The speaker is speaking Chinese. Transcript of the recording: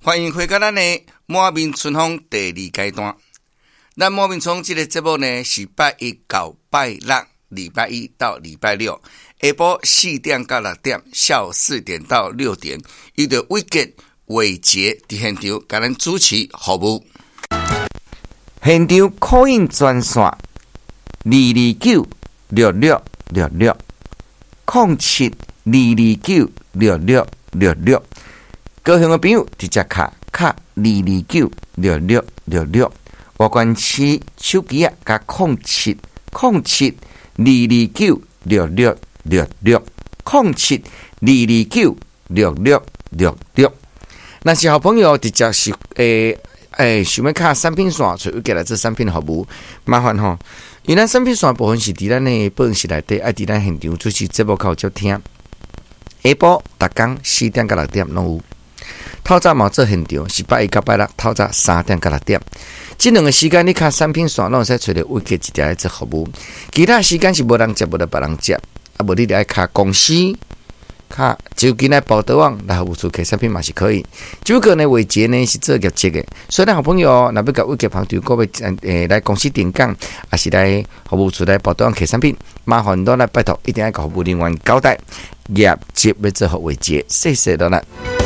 欢迎回到咱的满面春风第2阶段。咱满面春风这个节目呢，是拜一到拜六，礼拜一到礼拜六，下晡4点到6点，下午4点到6点，有着伟杰伟杰伫现场给咱主持服务。 现场 call in 专线2296666 0722296666，高雄的朋友直接卡2296666，外关市手机啊加0722296666 0722296666。那是好朋友直接是想要卡产品线，所以给来这产品服务，麻烦吼。因咱产品线部分是伫咱的办公室内底，爱伫咱现场主持节目口接听。下晡逐工4点到6点拢有。透早嘛做现场，是拜一到拜六透早3点到6点。这两个时间你卡产品线，拢会使找到伟杰一条来做服务。其他时间是无人接，无得别人接，无你爱卡公司。卡就今来报道网来服务处开产品嘛是可以。这个呢，伟杰呢是做业绩的，所以咱好朋友若要甲伟杰朋友各位来公司定岗，还是来服务处来报道网开产品，麻烦都来拜托，一定要甲服务人员交代，业绩要做好伟杰，谢谢了啦。